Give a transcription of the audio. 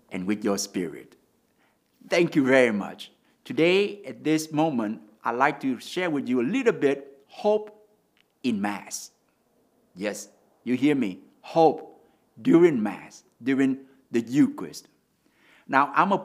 and with your spirit. Thank you very much. Today, at this moment, I'd like to share with you a little bit hope in Mass. Yes, you hear me. Hope during Mass, during the Eucharist. Now, I'm a